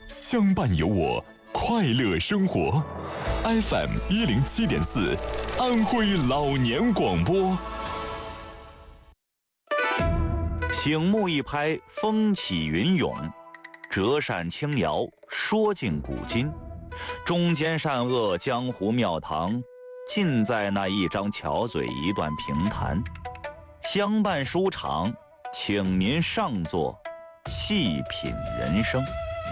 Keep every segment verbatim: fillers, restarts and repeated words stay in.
相伴有我，快乐生活。F M 一零七点四，安徽老年广播。 醒目一拍，风起云涌；折扇轻摇，说尽古今。中间善恶，江湖庙堂，尽在那一张巧嘴，一段评弹。相伴书场，请您上座，细品人生。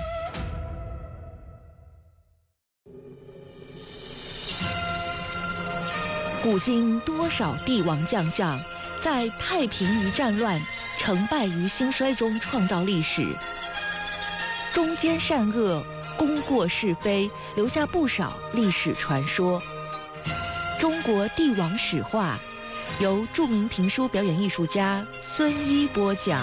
古今多少帝王将相，在太平于战乱、成败于兴衰中创造历史。中间善恶，功过是非，留下不少历史传说。中国帝王史话，由著名评书表演艺术家孙一播讲。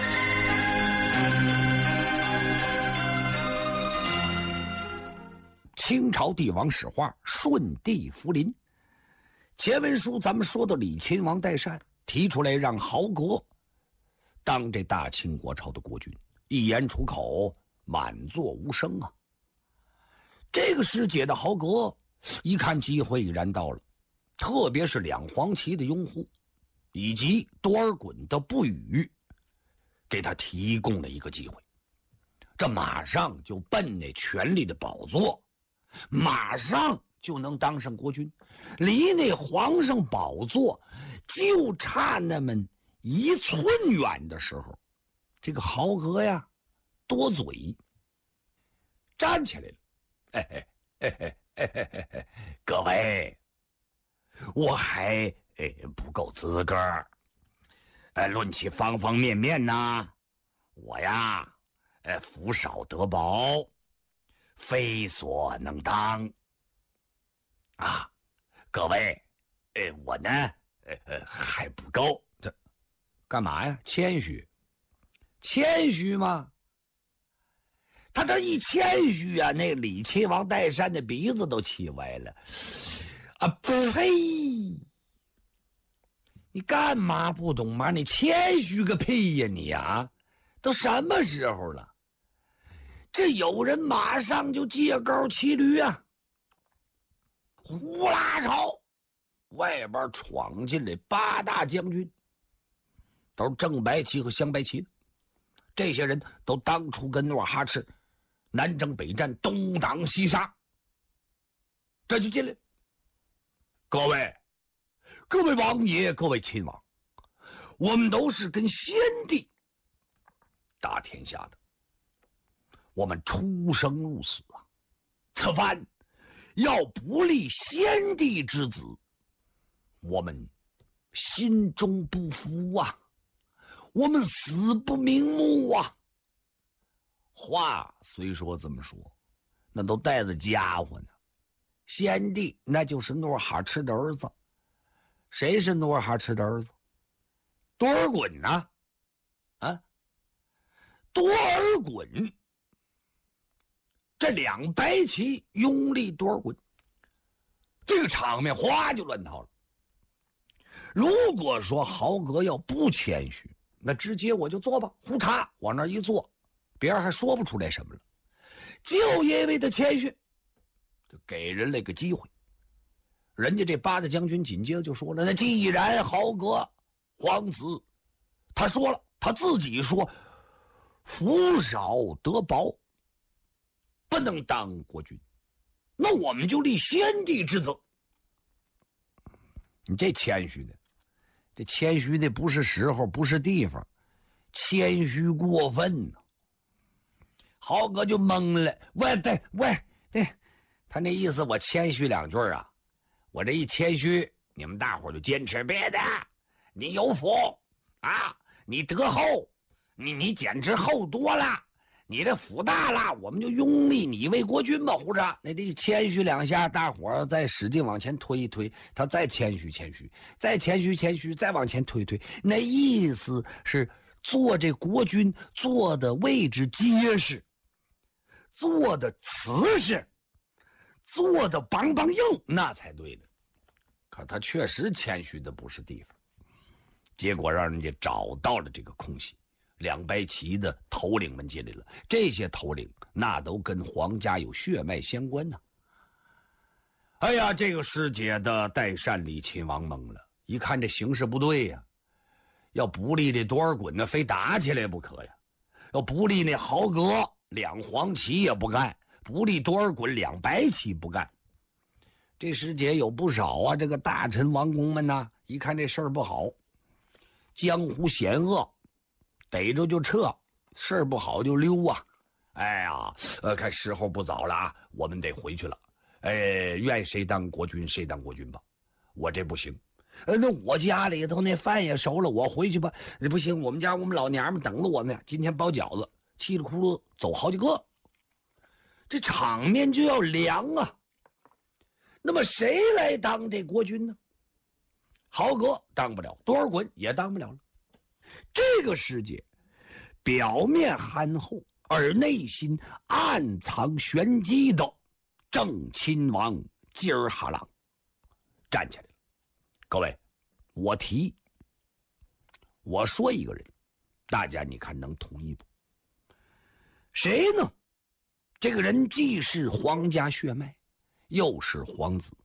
清朝帝王史话，顺帝福临。前文书咱们说到李亲王代善提出来让豪格当这大清国朝的国君，一言出口，满座无声啊。这个时节的豪格一看机会已然到了，特别是两黄旗的拥护以及多尔衮的不语，给他提供了一个机会，这马上就奔那权力的宝座，马上就能当上国君，离那皇上宝座就差那么一寸远的时候，这个豪格呀多嘴站起来了。嘿嘿嘿嘿嘿嘿嘿，各位，我还哎不够资格，呃，论起方方面面呐，我呀，呃，福少德薄，非所能当啊！各位，呃，我呢，呃呃，还不够。这干嘛呀？谦虚，谦虚吗？他这一谦虚啊，那李亲王代善的鼻子都气歪了。啊呸！你干嘛不懂吗？你谦虚个屁呀你啊！都什么时候了？这有人马上就借钩骑驴啊，呼啦朝外边闯进来八大将军，都是正白旗和镶白旗的。这些人都当初跟努尔哈赤南征北战，东挡西杀，这就进来。各位各位王爷，各位亲王，我们都是跟先帝打天下的，我们出生入死啊，此番要不立先帝之子，我们心中不服啊，我们死不瞑目啊。话虽说这么说，那都带着家伙呢。先帝那就是努尔哈赤的儿子。谁是努尔哈赤的儿子？多尔衮呐、啊，啊，多尔衮，这两白旗拥立多尔衮，这个场面哗就乱套了。如果说豪格要不谦虚，那直接我就坐吧，呼嚓往那一坐，别人还说不出来什么了。就因为他谦虚，就给人了个机会。人家这八大将军紧接着就说了，那既然豪格皇子他说了，他自己说福少德薄，不能当国君，那我们就立先帝之子。你这谦虚的，这谦虚的不是时候，不是地方，谦虚过分呢、啊。豪格就懵了，喂，对，喂，对，他那意思我谦虚两句啊，我这一谦虚，你们大伙就坚持别的，你有福啊，你德厚，你你简直厚多了，你这福大了，我们就拥立你为国君吧，胡着，那得谦虚两下，大伙儿再使劲往前推一推，他再谦虚谦虚，再谦虚谦虚，再往前推推，那意思是做这国君坐的位置结实，做的瓷实，做的梆梆硬，那才对的。可他确实谦虚的不是地方，结果让人家找到了这个空隙， 两白旗的头领们进来了。这些头领那都跟皇家有血脉相关呢、啊。哎呀，这个世界的代善李亲王懵了，一看这形势不对呀、啊，要不利这多尔衮呢，非打起来不可呀；要不利那豪格，两黄旗也不干；不利多尔衮，两白旗不干。这世界有不少啊，这个大臣王公们呐，一看这事儿不好，江湖险恶，逮着就撤，事儿不好就溜啊。哎呀，呃，看时候不早了啊，我们得回去了。哎，愿谁当国君谁当国君吧，我这不行。呃，那我家里头那饭也熟了，我回去吧。不行，我们家我们老娘们等着我呢，今天包饺子，嘁里咕噜走好几个，这场面就要凉啊。那么谁来当这国君呢？豪格当不了，多尔衮也当不了了。这个世界表面憨厚而内心暗藏玄机的正亲王吉尔哈朗站起来了。各位，我提议，我说一个人，大家你看能同意不？谁呢？这个人既是皇家血脉，又是皇子，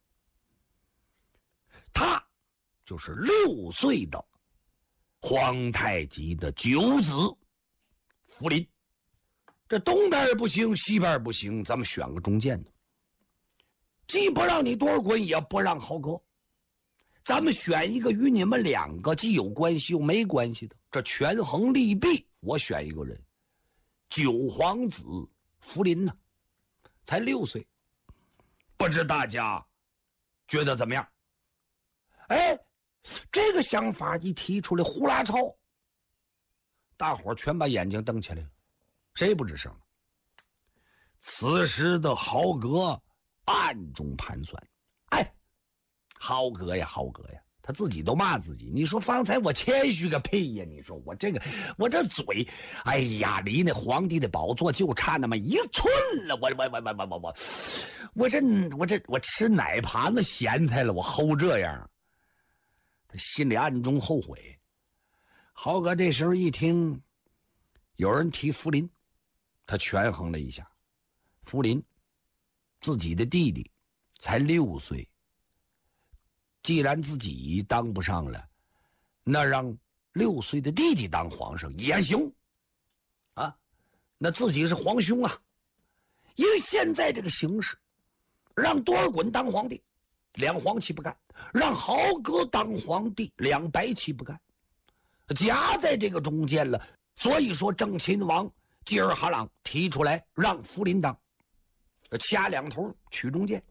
他就是六岁的皇太极的九子福临。这东边不行，西边不行，咱们选个中间的，既不让你多尔衮，也不让豪格，咱们选一个与你们两个既有关系又没关系的，这权衡利弊，我选一个人，九皇子福临呢，才六岁，不知大家觉得怎么样？哎，这个想法一提出来，呼啦超，大伙全把眼睛瞪起来了，谁不吱声？此时的豪格暗中盘算，哎，豪格呀，豪格呀，他自己都骂自己。你说方才我谦虚个屁呀！你说我这个，我这嘴，哎呀，离那皇帝的宝座就差那么一寸了。我我我我我我我，我这我这我吃奶盘子咸菜了，我齁这样。他心里暗中后悔。豪格这时候一听有人提福临，他权衡了一下，福临自己的弟弟才六岁，既然自己当不上了，那让六岁的弟弟当皇上也行啊，那自己是皇兄啊。因为现在这个形势，让多尔衮当皇帝，两黄旗不干；让豪格当皇帝，两白旗不干，夹在这个中间了。所以说正亲王吉尔哈朗提出来让福临当，掐两头取中间，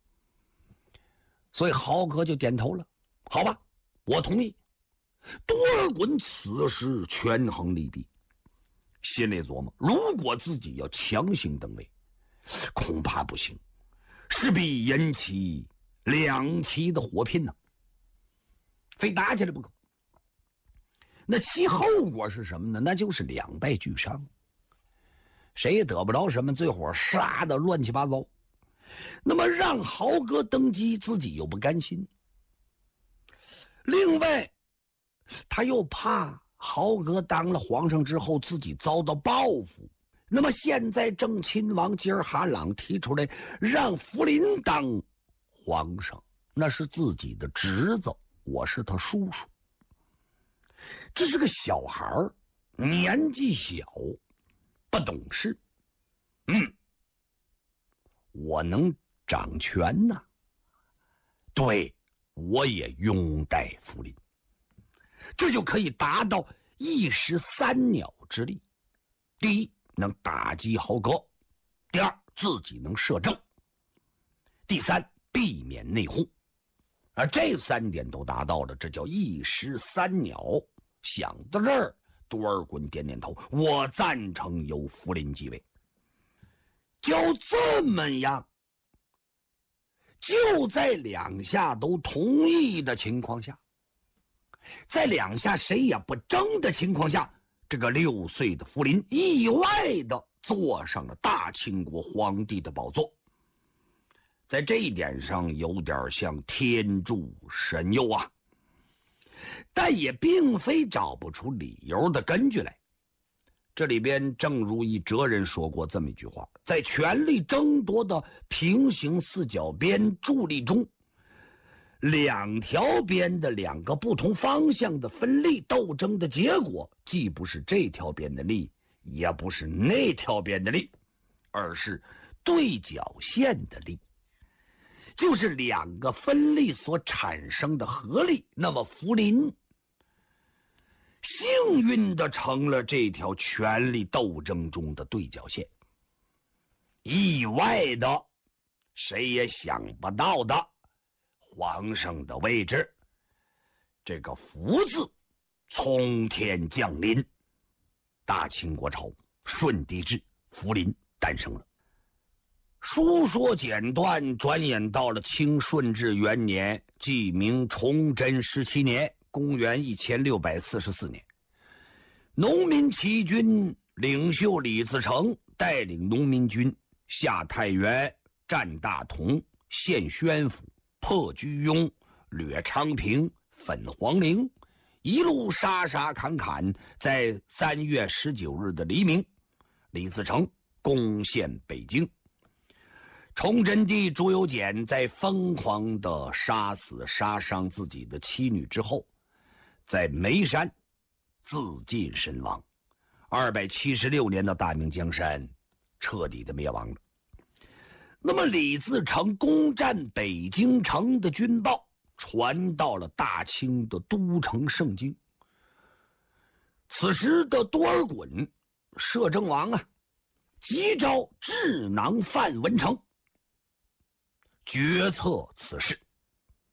所以豪格就点头了。好吧，我同意。多尔衮此时权衡利弊，心里琢磨，如果自己要强行登位，恐怕不行，势必引起两旗的火拼呢、啊，非打起来不可。那其后果是什么呢？那就是两败俱伤，谁也得不着什么，最后杀得乱七八糟。那么让豪格登基，自己又不甘心，另外他又怕豪格当了皇上之后自己遭到报复。那么现在正亲王吉尔哈朗提出来让福临当皇上，那是自己的侄子，我是他叔叔。这是个小孩儿，年纪小，不懂事。嗯，我能掌权呢，对，我也拥戴福临，这就可以达到一石三鸟之利。第一，能打击豪格；第二，自己能摄政；第三，避免内讧。而这三点都达到了，这叫一石三鸟。想到这儿，多尔衮点点头，我赞成由福临继位。就这么样，就在两下都同意的情况下，在两下谁也不争的情况下，这个六岁的福临意外的坐上了大清国皇帝的宝座。在这一点上有点像天助神佑啊，但也并非找不出理由的根据来。 这里边正如一哲人说过这么一句话，在权力争夺的平行四角边伫立中，两条边的两个不同方向的分立斗争的结果，既不是这条边的力，也不是那条边的力，而是对角线的力，就是两个分力所产生的合力。那么福林幸运地成了这条权力斗争中的对角线，意外的，谁也想不到的，皇上的位置，这个福字从天降临，大清国朝顺帝制福临诞生了。书说简短，转眼到了清顺治元年，即明崇祯十七年，公元一千六百四十四年，农民起义军领袖李自成带领农民军下太原，占大同，陷宣府，破居庸，掠昌平，粉黄陵，一路杀杀砍砍，在三月十九日的黎明，李自成攻陷北京。崇祯帝朱由检在疯狂地杀死杀伤自己的妻女之后，在眉山自尽身亡。二百七十六年的大明江山彻底的灭亡了。那么李自成攻占北京城的军报传到了大清的都城盛京。此时的多尔衮摄政王啊，急召智囊范文成决策此事。